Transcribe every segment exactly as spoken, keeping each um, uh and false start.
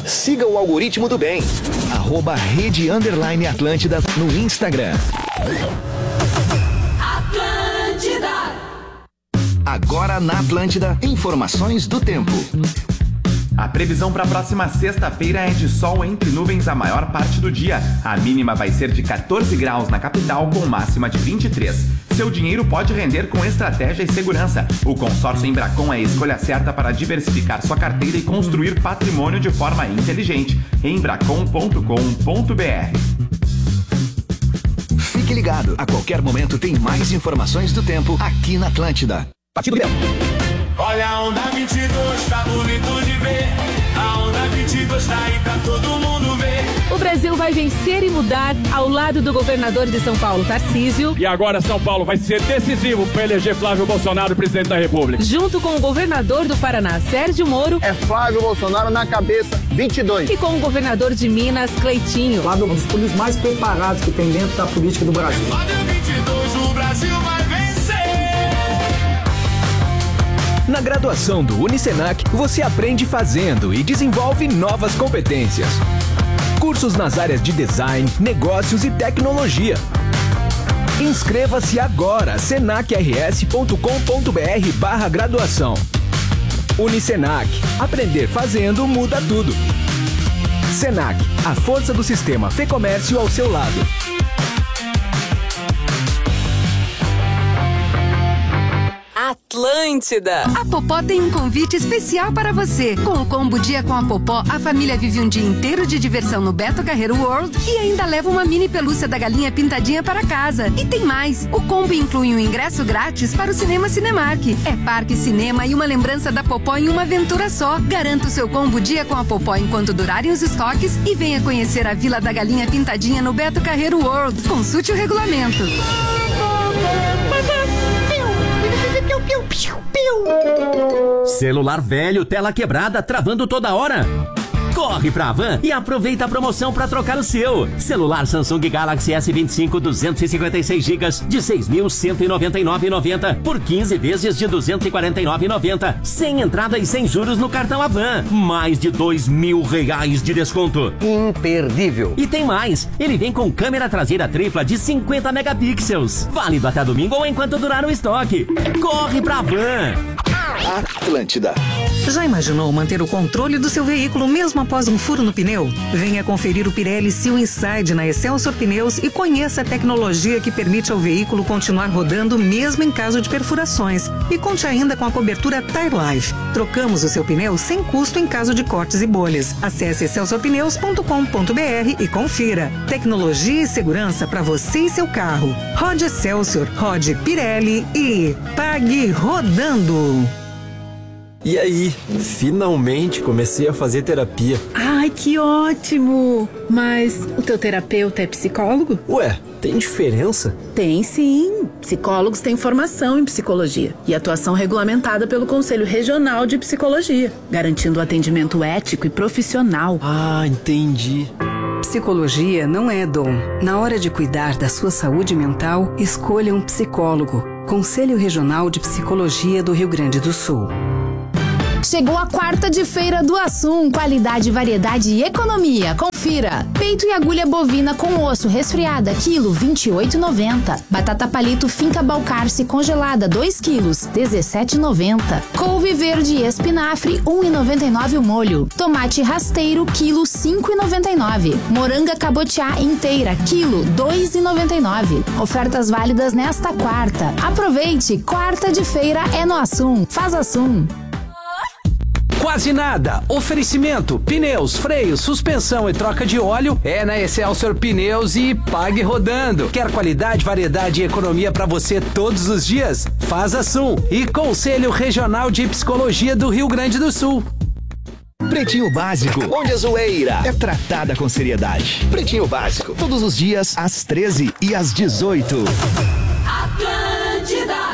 Siga o algoritmo do bem. Arroba Rede Underline Atlântida no Instagram. Atlântida. Agora na Atlântida, informações do tempo. A previsão para a próxima sexta-feira é de sol entre nuvens a maior parte do dia. A mínima vai ser de quatorze graus na capital, com máxima de vinte e três. Seu dinheiro pode render com estratégia e segurança. O consórcio Embracon é a escolha certa para diversificar sua carteira e construir patrimônio de forma inteligente. embracon ponto com ponto b r. Fique ligado, a qualquer momento tem mais informações do tempo aqui na Atlântida. Partido Grêmio. Olha a onda vinte e dois, tá bonito de ver. A onda vinte e dois tá aí pra todo mundo ver. O Brasil vai vencer e mudar ao lado do governador de São Paulo, Tarcísio. E agora São Paulo vai ser decisivo para eleger Flávio Bolsonaro presidente da República. Junto com o governador do Paraná, Sérgio Moro. É Flávio Bolsonaro na cabeça, vinte e dois. E com o governador de Minas, Cleitinho. Flávio é um dos políticos mais preparados que tem dentro da política do Brasil. Flávio vinte e dois, o Brasil vai vencer. Na graduação do Unicenac, você aprende fazendo e desenvolve novas competências. Cursos nas áreas de design, negócios e tecnologia. Inscreva-se agora, senac r s ponto com ponto b r barra graduação. Unicenac, aprender fazendo muda tudo. Senac, a força do sistema Fê-Comércio ao seu lado. Atlântida. A Popó tem um convite especial para você. Com o combo Dia com a Popó, a família vive um dia inteiro de diversão no Beto Carreiro World e ainda leva uma mini pelúcia da galinha pintadinha para casa. E tem mais, o combo inclui um ingresso grátis para o Cinema Cinemark. É parque, cinema e uma lembrança da Popó em uma aventura só. Garanta o seu combo Dia com a Popó enquanto durarem os estoques e venha conhecer a Vila da Galinha Pintadinha no Beto Carreiro World. Consulte o regulamento. Celular velho, tela quebrada, travando toda hora? Corre pra Havan e aproveita a promoção para trocar o seu. Celular Samsung Galaxy S vinte e cinco duzentos e cinquenta e seis gigas de seis mil cento e noventa e nove reais e noventa centavos por quinze vezes de duzentos e quarenta e nove reais e noventa centavos, sem entrada e sem juros no cartão Havan. Mais de dois mil reais de desconto. Imperdível. E tem mais, ele vem com câmera traseira tripla de cinquenta megapixels. Válido até domingo ou enquanto durar o estoque. Corre pra Havan. Atlântida. Já imaginou manter o controle do seu veículo mesmo após um furo no pneu? Venha conferir o Pirelli Seal Inside na Excelsior Pneus e conheça a tecnologia que permite ao veículo continuar rodando mesmo em caso de perfurações. E conte ainda com a cobertura Tire Life. Trocamos o seu pneu sem custo em caso de cortes e bolhas. Acesse excelsior pneus ponto com ponto b r e confira. Tecnologia e segurança para você e seu carro. Rode Excelsior, rode Pirelli e pague rodando. E aí, finalmente comecei a fazer terapia. Ai, que ótimo! Mas o teu terapeuta é psicólogo? Ué, tem diferença? Tem sim. Psicólogos têm formação em psicologia e atuação regulamentada pelo Conselho Regional de Psicologia, garantindo atendimento ético e profissional. Ah, entendi. Psicologia não é dom. Na hora de cuidar da sua saúde mental, escolha um psicólogo. Conselho Regional de Psicologia do Rio Grande do Sul. Chegou a quarta de feira do Assum, qualidade, variedade e economia. Confira. Peito e agulha bovina com osso resfriada, quilo vinte e oito reais e noventa centavos. Batata palito finca balcarce congelada, dois quilos, dezessete reais e noventa centavos. Couve verde e espinafre, um real e noventa e nove centavos o molho. Tomate rasteiro, quilo cinco reais e noventa e nove centavos. Moranga cabotiá inteira, quilo dois reais e noventa e nove centavos. Ofertas válidas nesta quarta. Aproveite, quarta de feira é no Assum. Faz Assum. Quase nada. Oferecimento, pneus, freios, suspensão e troca de óleo é na Excelsior Pneus e pague rodando. Quer qualidade, variedade e economia para você todos os dias? Faz Assum e Conselho Regional de Psicologia do Rio Grande do Sul. Pretinho Básico, onde a zoeira é tratada com seriedade. Pretinho Básico, todos os dias às treze e às dezoito. Atlântida.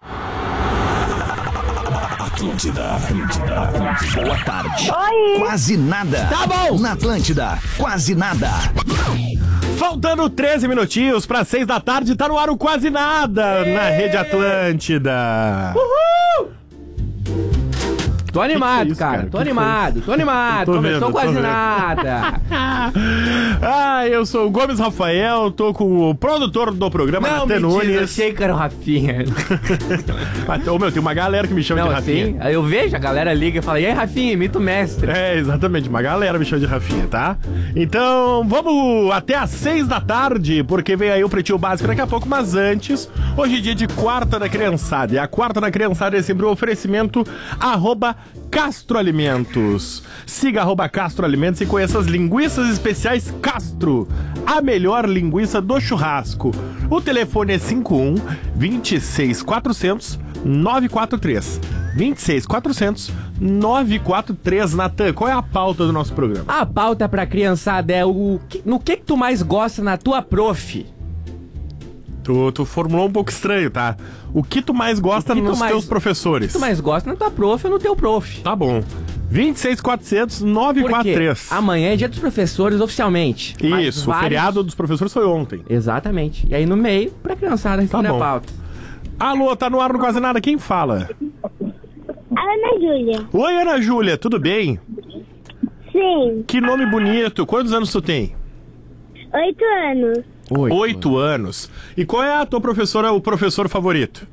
Atlântida, Atlântida, Atlântida. Boa tarde. Oi. Quase nada. Tá bom. Na Atlântida, quase nada. Faltando treze minutinhos para seis da tarde, tá no ar o Quase Nada na Rede Atlântida. Uhul! Tô animado, que que é isso, cara. cara? Tô Que animado, tô animado. Tô Começou vendo, quase tô vendo. nada. Ah, eu sou o Gomes Rafael, tô com o produtor do programa, Não, Natan mentira, eu Nunes. achei que era o Rafinha. Mas, ô, meu, tem uma galera que me chama Não, de Rafinha. assim, aí eu vejo, a galera liga e fala, e aí, Rafinha, imita o mestre. É, exatamente, uma galera me chama de Rafinha, tá? Então, vamos até às seis da tarde, porque vem aí o Pretinho Básico daqui a pouco, mas antes, hoje é dia de Quarta da Criançada, e a Quarta da Criançada é sempre um oferecimento arroba Castro Alimentos. Siga arroba Castro Alimentos e conheça as linguiças especiais Castro, a melhor linguiça do churrasco. O telefone é cinco um, dois seis quatro zero zero, nove quatro três. dois seis quatro zero zero, nove quatro três. Natan, qual é a pauta do nosso programa? A pauta pra criançada é o que- no que que tu mais gosta na tua prof? Tu, tu formulou um pouco estranho, tá? O que tu mais gosta O que tu nos mais- teus O professores? que tu mais gosta na tua prof ou no teu prof? Tá bom. dois seis quatro zero zero, nove quatro três. Porque amanhã é dia dos professores oficialmente. mas Isso, vários- o feriado dos professores foi ontem. Exatamente. E aí no meio, pra criançada responder Tá a bom. pauta. Alô, tá no ar no Quase Nada, quem fala? Ana Júlia. Oi, Ana Júlia, tudo bem? Sim. Que nome bonito, quantos anos tu tem? Oito anos. Oito. Oito anos. E qual é a tua professora, o professor favorito?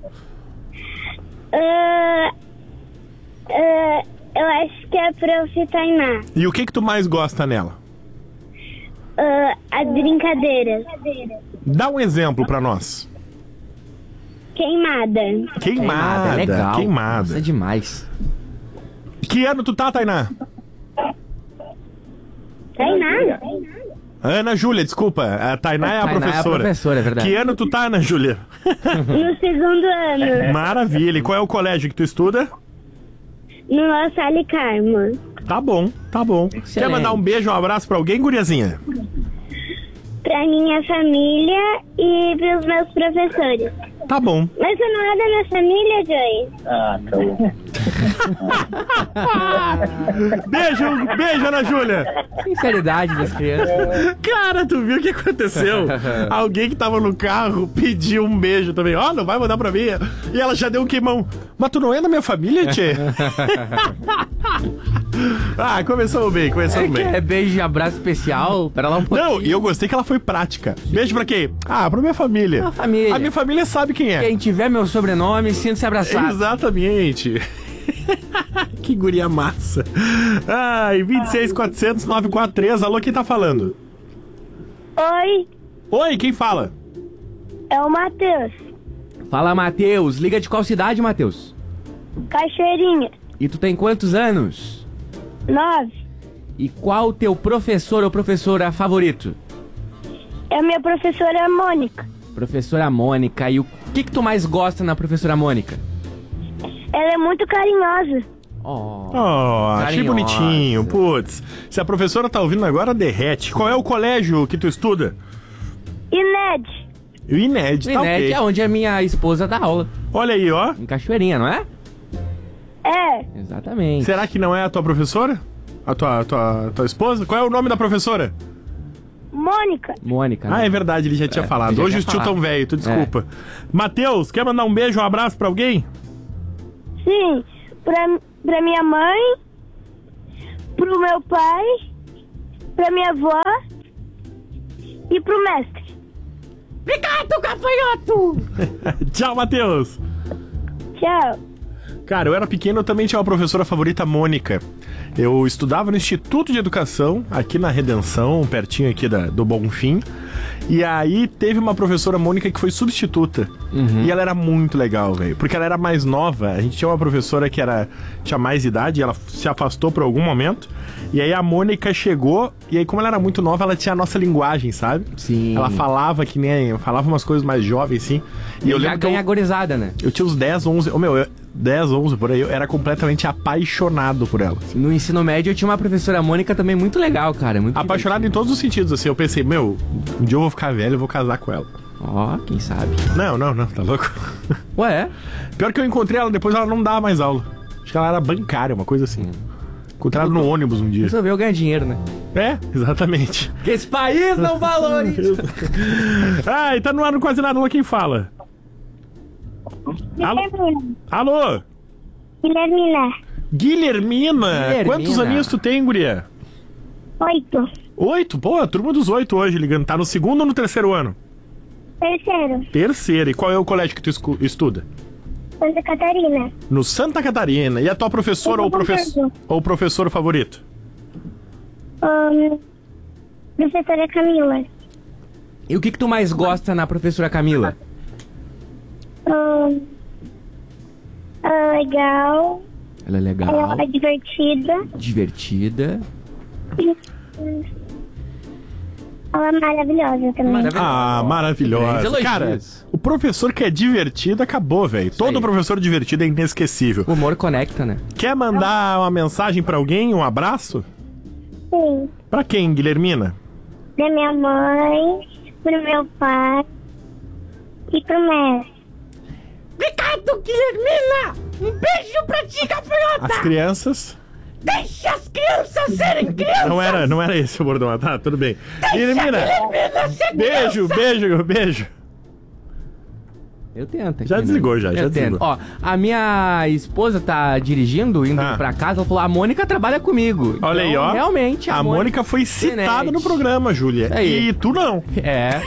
Ah, ah, eu acho que é a prof Tainá. E o que que tu mais gosta nela? Ah, as brincadeiras. Dá um exemplo pra nós. Queimada. Queimada, é legal. queimada. Isso é demais. Que ano tu tá, Tainá? Tainá? Ana Júlia, desculpa. A Tainá é a Tainá é a professora. professora, é verdade. Que ano tu tá, Ana Júlia? No segundo ano. Maravilha. E qual é o colégio que tu estuda? No La Salle Carmo. Tá bom, tá bom. Quer mandar um beijo, um abraço pra alguém, guriazinha? Pra minha família e pros meus professores. Tá bom. Mas você não é da minha família, Joey? Ah, tá bom. Beijo, beijo, Ana Júlia. Sinceridade das crianças. Cara, tu viu o que aconteceu? Alguém que tava no carro pediu um beijo também. Ó, oh, não vai mandar pra mim. E ela já deu um queimão. Mas tu não é da minha família, tchê? Ah, começamos bem, começamos É, bem. que é beijo e abraço especial. Pera lá um pouquinho. Não, e eu gostei que ela foi prática. Beijo pra quem? Ah, pra minha família. A família. A minha família sabe quem é. Quem tiver meu sobrenome, sinta-se abraçado. Exatamente. Que guria massa. Ai, dois seis quatro zero zero, nove quatro três. Alô, quem tá falando? Oi, Oi, quem fala? é o Matheus. Fala, Matheus. Liga de qual cidade, Matheus? Cachoeirinha. E tu tem quantos anos? Nove. E qual o teu professor ou professora favorito? É a minha professora Mônica. Professora Mônica. E o que que tu mais gosta na professora Mônica? Ela é muito carinhosa. Oh, Oh, achei carinhosa. bonitinho. Putz, se a professora tá ouvindo agora, derrete. Qual é o colégio que tu estuda? Ined. O INED, O tá INED ok. é onde a minha esposa dá aula. Olha aí, ó. Em Cachoeirinha, não é? É. Exatamente. Será que não é a tua professora? A tua, a tua, a tua esposa? Qual é o nome da professora? Mônica. Mônica. Ah, né? é verdade, ele já tinha É, falado. ele já Hoje tinha os tio falado. tão velho, tu desculpa. Matheus, quer mandar um beijo, um abraço pra alguém? Sim. Pra, pra minha mãe. Pro meu pai. Pra minha avó. E pro mestre. Obrigado, gafanhoto! Tchau, Matheus. Tchau. Cara, eu era pequeno, eu também tinha uma professora favorita, Mônica. Eu estudava no Instituto de Educação, aqui na Redenção, pertinho aqui da, do Bonfim. E aí teve uma professora, Mônica, que foi substituta. Uhum. E ela era muito legal, velho. Porque ela era mais nova. A gente tinha uma professora que era, tinha mais idade, ela se afastou por algum momento. E aí a Mônica chegou, e aí como ela era muito nova, ela tinha a nossa linguagem, sabe? Sim. Ela falava que nem... Falava umas coisas mais jovens, assim. E eu já lembro que ganha eu- gorizada, né? eu tinha uns dez, onze... Ô, meu, eu, dez, onze por aí, eu era completamente apaixonado por ela. No ensino médio eu tinha uma professora Mônica também muito legal, cara. Muito Apaixonado em todos os sentidos, assim. Eu pensei, meu, um dia eu vou ficar velho, eu vou casar com ela. Ó, quem sabe. Não, não, não, tá louco? Ué? Pior que eu encontrei ela, depois ela não dava mais aula. Acho que ela era bancária, uma coisa assim. Encontrei ela no ônibus um dia. Resolveu ganhar dinheiro, né? É, exatamente. Que esse país não valoriza. Ai, tá no ar no Quase Nada, alô, quem fala? Alô? Alô? Guilhermina. Guilhermina. Guilhermina. Quantos aninhos tu tem, guria? Oito. Oito? Pô, a turma dos oito hoje ligando. Tá no segundo ou no terceiro ano? Terceiro. Terceiro. E qual é o colégio que tu escu- estuda? Santa Catarina. No Santa Catarina. E a tua professora ou, profe- ou professor favorito? Um, professora Camila. E o que que tu mais gosta na professora Camila? Um, ela é legal. Ela é legal. Ela é divertida. Divertida. Ela é maravilhosa também. Maravilhosa. Ah, maravilhosa. Grandes Cara, elogios. o professor que é divertido acabou, velho. Todo aí. professor divertido é inesquecível. O humor conecta, né? Quer mandar uma mensagem pra alguém, um abraço? Sim. Pra quem, Guilhermina? Da minha mãe, pro meu pai e pro mestre. Obrigado, Guilhermina! Um beijo pra ti, gafanhota! As crianças? Deixa as crianças serem crianças! Não era, não era esse o bordão, tá? Tudo bem. Deixa Guilhermina, Guilhermina ser beijo, criança. beijo, beijo. Eu tento. Já aqui, desligou, né? já, já Eu desligou. tento. Ó, a minha esposa tá dirigindo, indo Ah. pra casa, ela falou, a Mônica trabalha comigo. Olha aí, Então, ó. Realmente, a, A Mônica foi citada no programa, Júlia. Isso aí. E tu não. É.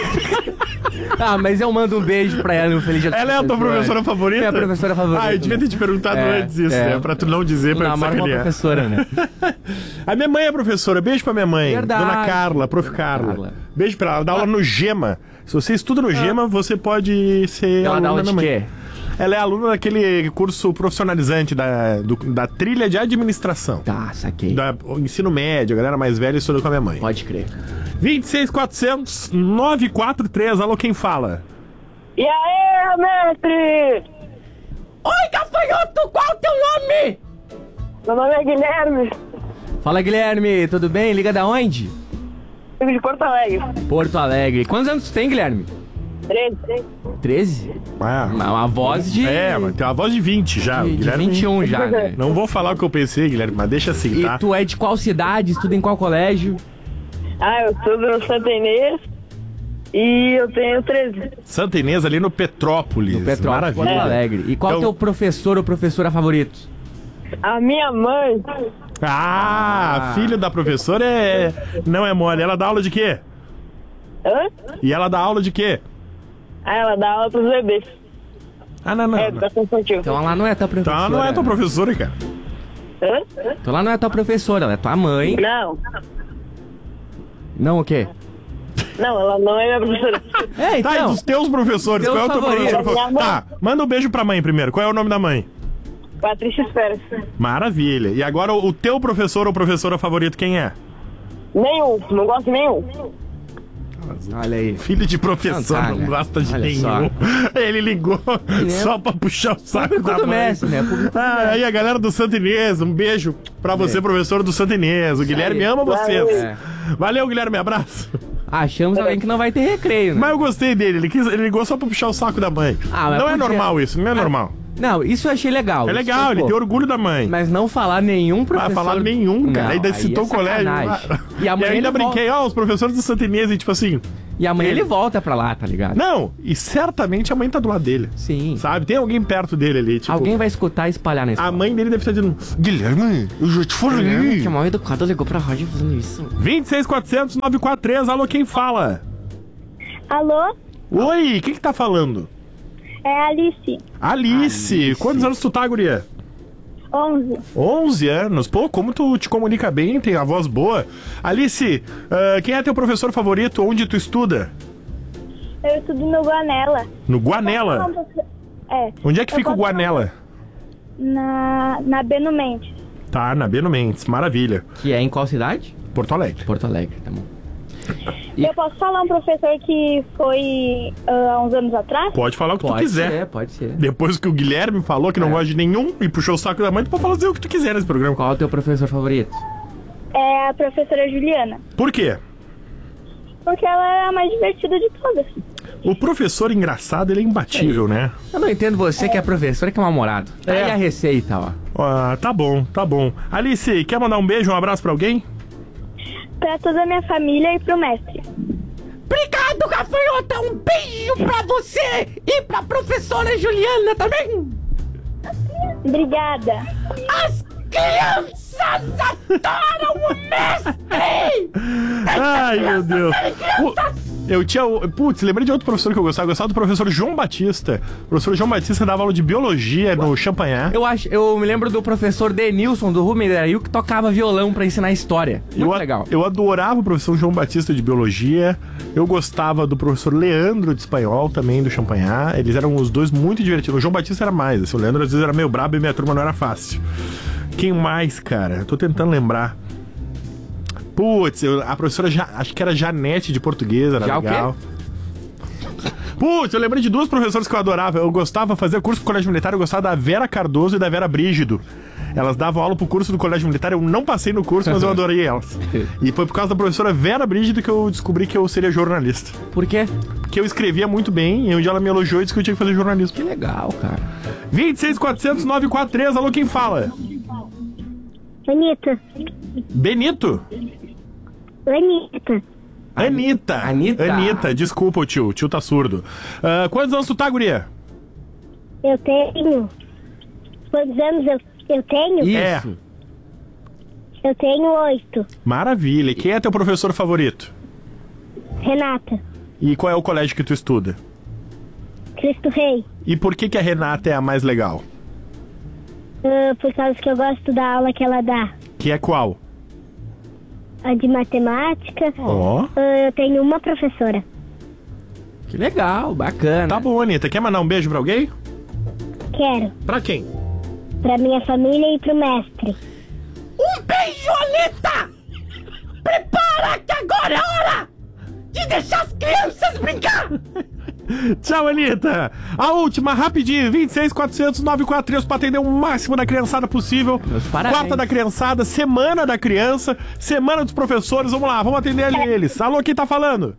Ah, mas eu mando um beijo pra ela no Feliz Dia do Ela é a tua Professor. professora favorita? Minha professora favorita. Ah, eu devia ter te perguntado É, antes isso, é. né? Pra tu não dizer, pra Não, te mas uma sacanear. professora, né? A minha mãe é professora. Beijo pra minha mãe. Verdade. Dona Carla, prof. Carla. Carla. Beijo pra ela. Ela dá aula no Gema. Se você estuda no Gema, você pode ser Ela dá aluna aula da de mãe. quê? Ela é aluna daquele curso profissionalizante da, do- da trilha de administração. Tá, saquei. Da, o ensino médio, a galera mais velha estuda com a minha mãe. Pode crer. vinte e seis, quatrocentos, novecentos e quarenta e três. Alô, quem fala? E aí, mestre? Oi, gafanhoto, qual o teu nome? Meu nome é Guilherme. Fala, Guilherme, tudo bem? Liga da onde? Ligo de Porto Alegre. Porto Alegre. Quantos anos tu tem, Guilherme? Treze. treze? Ah, Uma, uma voz de... É, mas tem uma voz de vinte já. De- o de Guilherme... vinte e um já, né? Não vou falar o que eu pensei, Guilherme, mas deixa assim, tá? E tu é de qual cidade? Estuda em qual colégio? Ah, eu estudo no Santa Inês e eu tenho treze. Santa Inês ali no Petrópolis. No Petrópolis, Porto Maravilha. Alegre. E qual é o Então- teu professor ou professora favorito? A minha mãe... Ah, Ah. filho da professora é... Não é mole. Ela dá aula de quê? Hã? E ela dá aula de quê? Ah, ela dá aula pros bebês. Ah, não, não. É, não. educação infantil. Então ela não é tua professora. Então ela não é tua professora, cara. Hã? Então ela não é tua professora, ela é tua mãe. Não. Não o quê? Não, ela não é minha professora. É, Tá, e então. dos teus professores, Teus qual é o teu favoritos. professor favorito? Minha Tá, manda um beijo pra mãe primeiro. Qual é o nome da mãe? Patrícia Pérez. Maravilha. E agora o teu professor ou professora favorito, quem é? Nenhum, não gosto de nenhum. Olha aí. Filho de professor, Não tá, não né? gosta de Olha nenhum. só. Ele ligou nem- só pra puxar o saco Público da do mãe. mestre, né? Público do Ah, aí a galera do Santa Inês, um beijo pra você, professor do Santa Inês. O Guilherme aí. ama vocês. É. Valeu, Guilherme, abraço. Achamos alguém que não vai ter recreio, né? Mas eu gostei dele, ele, quis, ele ligou só pra puxar o saco da mãe. Ah, mas não é podia- normal isso, não é normal. Não, isso eu achei legal. É Isso legal, foi, ele pô, tem orgulho da mãe. Mas não falar nenhum professor... Ah, falar nenhum, cara. Não, Ainda aí citou é o colégio. sacanagem. E, E amanhã ainda ele brinquei, ó, os professores do Santa Inês, e tipo assim... E amanhã Ele- ele volta pra lá, tá ligado? Não, e certamente a mãe tá do lado dele. Sim. Sabe? Tem alguém perto dele ali, tipo... Alguém vai escutar e espalhar na escola. A mãe dele deve estar dizendo... Guilherme, eu já te falei. Que mal educado ligou pra rádio fazendo isso. vinte e seis, quatrocentos, novecentos e quarenta e três, alô, quem fala? Alô? Oi, quem que tá falando? É a Alice. Alice. Alice. Quantos anos tu tá, guria? onze. onze anos. Pô, como tu te comunica bem, tem a voz boa. Alice, ah, quem é teu professor favorito? Onde tu estuda? Eu estudo no Guanela. No Guanela? É. Onde é que Eu fica o posso- Guanela? Na, na Beno Mendes. Tá, na Beno Mendes. Maravilha. Que é em qual cidade? Porto Alegre. Porto Alegre, tá bom. E- Eu posso falar um professor que foi ah, há uns anos atrás? Pode falar o que tu Pode quiser. ser, pode ser. Depois que o Guilherme falou que não É. gosta de nenhum e puxou o saco da mãe, tu pode falar o que tu quiser nesse programa. Qual é o teu professor favorito? É a professora Juliana. Por quê? Porque ela é a mais divertida de todas. O professor engraçado, ele é imbatível, né? Eu não entendo você que é professor, que é mal-humorado. Tá É. aí a receita, ó. Ah, tá bom, tá bom. Alice, quer mandar um beijo, um abraço pra alguém? Pra toda a minha família e pro mestre. Obrigado, gafanhota. Um beijo pra você e pra professora Juliana também. Obrigada. As crianças adoram o mestre! Ai, meu Deus. Eu tinha... Putz, lembrei de outro professor que eu gostava. Eu gostava do professor João Batista. O professor João Batista dava aula de biologia no Champanhar. Eu acho, eu me lembro do professor Denilson, do Rumeirail, que tocava violão pra ensinar história. Muito eu, legal. Eu adorava o professor João Batista de biologia. Eu gostava do professor Leandro de espanhol também, do Champanhar. Eles eram os dois muito divertidos. O João Batista era mais. Assim, o Leandro às vezes era meio brabo e minha turma não era fácil. Quem mais, cara? Eu tô tentando lembrar. Putz, eu, a professora, ja, acho que era Janete de português, era Já legal. O quê? Putz, eu lembrei de duas professoras que eu adorava. Eu gostava de fazer curso pro Colégio Militar, eu gostava da Vera Cardoso e da Vera Brígido. Elas davam aula pro curso do Colégio Militar, eu não passei no curso, mas eu adorei elas. E foi por causa da professora Vera Brígido que eu descobri que eu seria jornalista. Por quê? Porque eu escrevia muito bem, e um dia ela me elogiou e disse que eu tinha que fazer jornalismo. Que legal, cara. vinte e seis, quatrocentos, novecentos e quarenta e três, alô, quem fala? Anitta. Benito? Anitta. Anitta. Anitta. Anitta, desculpa o tio, o tio tá surdo. Uh, quantos anos tu tá, guria? Eu tenho. Quantos anos eu, eu tenho? Isso. É. Eu tenho oito. Maravilha. E quem é teu professor favorito? Renata. E qual é o colégio que tu estuda? Cristo Rei. E por que que a Renata é a mais legal? Uh, por causa que eu gosto da aula que ela dá. Que é qual? A de matemática. Ó. Uh, eu tenho uma professora. Que legal, bacana. Tá bom, Anitta. Quer mandar um beijo pra alguém? Quero. Pra quem? Pra minha família e pro mestre. Um beijo, Anitta! Prepara que agora é hora de deixar as crianças brincar! Tchau, Anitta! A última, rapidinho, vinte e seis, quatrocentos, novecentos e quarenta e três pra atender o máximo da criançada possível. Quarta da criançada, semana da criança, semana dos professores. Vamos lá, vamos atender ali eles. Alô, quem tá falando?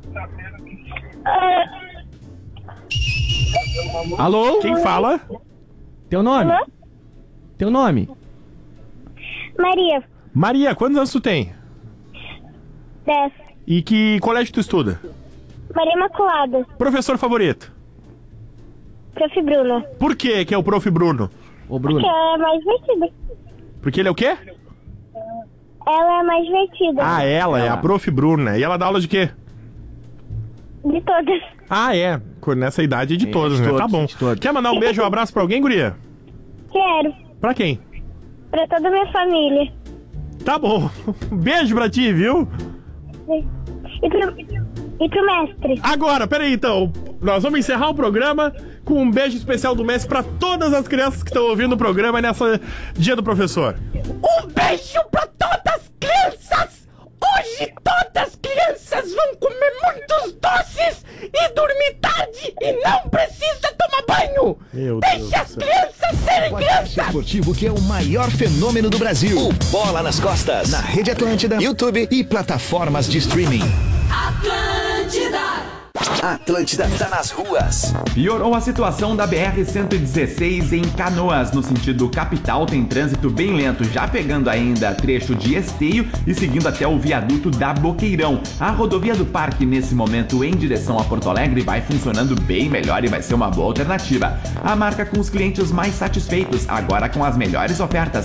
Alô? Quem fala? Teu nome? Alô? Teu nome? Maria. Maria, quantos anos tu tem? Dez. E que colégio tu estuda? Maria Imaculada. Professor favorito? Prof. Bruno. Por que que é o Prof. Bruno? Ô, Bruno. Porque ela é mais divertida. Porque ele é o quê? Ela é mais divertida. Ah, ela é a Prof. Bruna. E ela dá aula de quê? De todas. Ah, é. Nessa idade de todas, é, de né? todos, Tá bom. Quer mandar um beijo, um abraço pra alguém, guria? Quero. Pra quem? Pra toda a minha família. Tá bom. Beijo pra ti, viu? E pro, e pro mestre. Agora, peraí então. Nós vamos encerrar o programa com um beijo especial do mestre pra todas as crianças que estão ouvindo o programa nessa Dia do Professor. Um beijo pra todas as crianças! Hoje todas as crianças vão comer muitos doces e dormir tarde e não precisa tomar banho! Meu Deixa Deus as crianças serem crianças! Esportivo que é o maior fenômeno do Brasil. O Bola nas Costas. Na Rede Atlântida, YouTube e plataformas de streaming. Atlântida! Atlântida tá nas ruas. Piorou a situação da B R cento e dezesseis em Canoas, no sentido capital. Tem trânsito bem lento, já pegando ainda trecho de Esteio e seguindo até o viaduto da Boqueirão. A rodovia do Parque, nesse momento, em direção a Porto Alegre, vai funcionando bem melhor e vai ser uma boa alternativa. A marca com os clientes mais satisfeitos, agora com as melhores ofertas